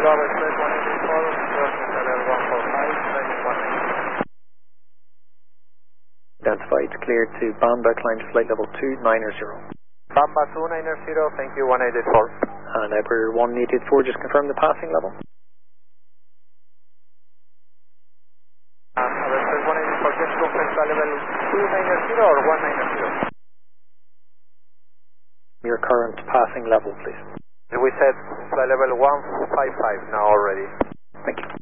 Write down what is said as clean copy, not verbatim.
Bravo Express 184, crossing level 145, training 190. Identified, cleared to Bamba, climb to flight level 290. Bamba 290, thank you, 184. And Embraer 184, just confirm the passing level. Express 184, just confirm flight level 290 or 190? Your current passing level, please. We said flight level 155 now already. Thank you.